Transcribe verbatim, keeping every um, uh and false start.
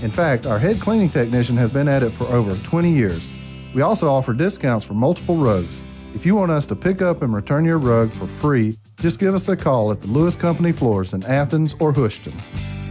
In fact, our head cleaning technician has been at it for over twenty years. We also offer discounts for multiple rugs. If you want us to pick up and return your rug for free, just give us a call at the Lewis Company Floors in Athens or Houston.